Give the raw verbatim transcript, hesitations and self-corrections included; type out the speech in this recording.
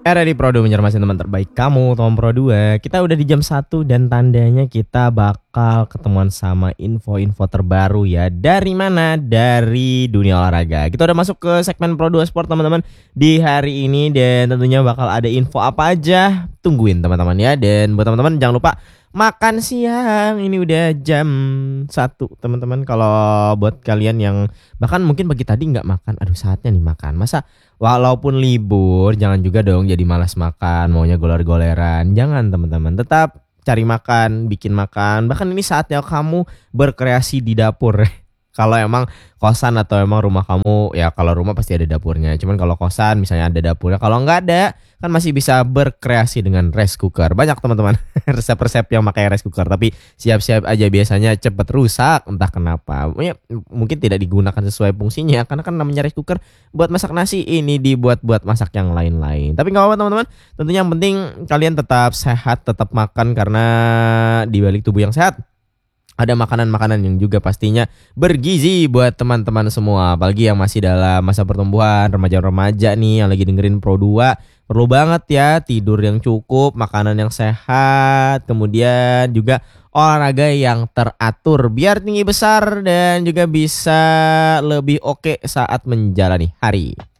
Era di Pro dua mencermasi teman terbaik kamu, Tom Pro dua. Kita udah di jam satu dan tandanya kita bakal ketemuan sama info-info terbaru ya. Dari mana? Dari dunia olahraga. Kita udah masuk ke segmen Pro dua Sport teman-teman di hari ini. Dan tentunya bakal ada info apa aja. Tungguin teman-teman ya. Dan buat teman-teman jangan lupa makan siang. Ini udah jam satu teman-teman. Kalau buat kalian yang bahkan mungkin pagi tadi nggak makan, aduh saatnya nih makan. Masa walaupun libur jangan juga dong jadi malas makan, maunya goler-goleran. Jangan teman-teman, tetap cari makan, bikin makan. Bahkan ini saatnya kamu berkreasi di dapur. Kalau emang kosan atau emang rumah kamu, ya kalau rumah pasti ada dapurnya. Cuman kalau kosan misalnya ada dapurnya, kalau nggak ada kan masih bisa berkreasi dengan rice cooker. Banyak teman-teman resep-resep yang pakai rice cooker, tapi siap-siap aja biasanya cepet rusak entah kenapa. Ya, mungkin tidak digunakan sesuai fungsinya karena kan namanya rice cooker buat masak nasi, ini dibuat buat masak yang lain-lain. Tapi nggak apa-apa teman-teman. Tentunya yang penting kalian tetap sehat, tetap makan karena di balik tubuh yang sehat ada makanan-makanan yang juga pastinya bergizi buat teman-teman semua. Apalagi yang masih dalam masa pertumbuhan, remaja-remaja nih yang lagi dengerin Pro dua. Perlu banget ya tidur yang cukup, makanan yang sehat, kemudian juga olahraga yang teratur biar tinggi besar dan juga bisa lebih oke saat menjalani hari.